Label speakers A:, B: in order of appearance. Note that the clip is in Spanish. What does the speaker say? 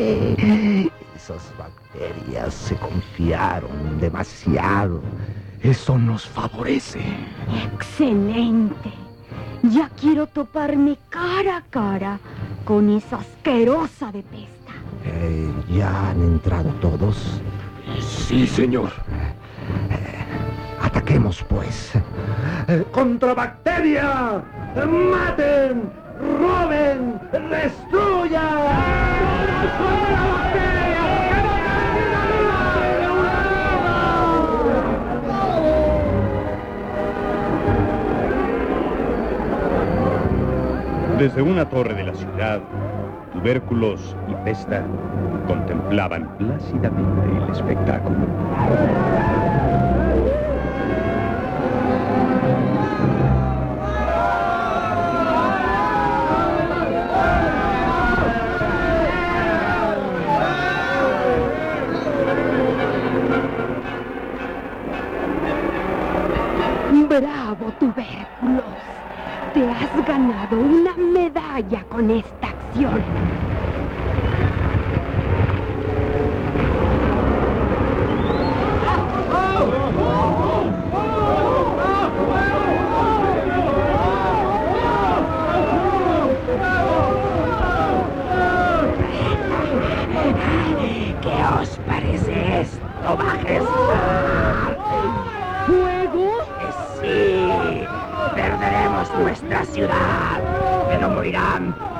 A: Esas bacterias se confiaron demasiado. Eso nos favorece.
B: ¡Excelente! Ya quiero toparme cara a cara con esa asquerosa de pesta.
A: ¿Ya han entrado todos?
C: Sí, señor.
A: Ataquemos, pues. ¡Contra bacteria! ¡Maten! ¡Roben! ¡Destruyan!
D: Desde una torre de la ciudad, Tubérculos y Pesta contemplaban plácidamente el espectáculo.
B: ¡Bravo, Tubérculos! Te has ganado una medalla con esta acción.
A: ¿Qué os parece esto, majestad?
B: ¿Fuego?
A: Sí, perderemos nuestra ciudad, pero morirán